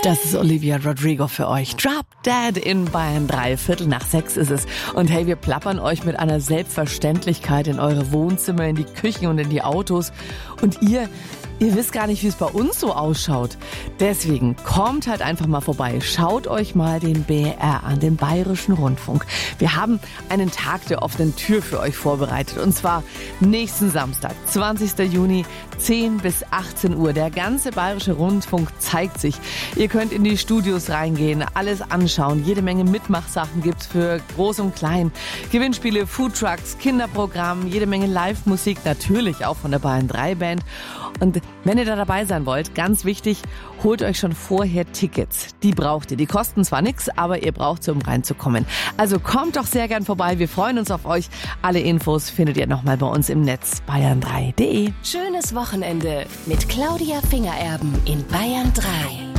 Das ist Olivia Rodrigo für euch. Drop Dead in Bayern 3. 5:45 ist es. Und hey, wir plappern euch mit einer Selbstverständlichkeit in eure Wohnzimmer, in die Küchen und in die Autos. Und ihr wisst gar nicht, wie es bei uns so ausschaut. Deswegen kommt halt einfach mal vorbei. Schaut euch mal den BR an, den Bayerischen Rundfunk. Wir haben einen Tag der offenen Tür für euch vorbereitet. Und zwar nächsten Samstag, 20. Juni, 10 bis 18 Uhr. Der ganze Bayerische Rundfunk zeigt sich. Ihr könnt in die Studios reingehen, alles anschauen. Jede Menge Mitmachsachen gibt's für Groß und Klein. Gewinnspiele, Foodtrucks, Kinderprogramm, jede Menge Live-Musik, natürlich auch von der Bayern 3 Band. Und wenn ihr da dabei sein wollt, ganz wichtig, holt euch schon vorher Tickets. Die braucht ihr. Die kosten zwar nichts, aber ihr braucht sie, um reinzukommen. Also kommt doch sehr gern vorbei. Wir freuen uns auf euch. Alle Infos findet ihr nochmal bei uns im Netz bayern3.de. Schönes Wochenende mit Claudia Fingererben in Bayern 3.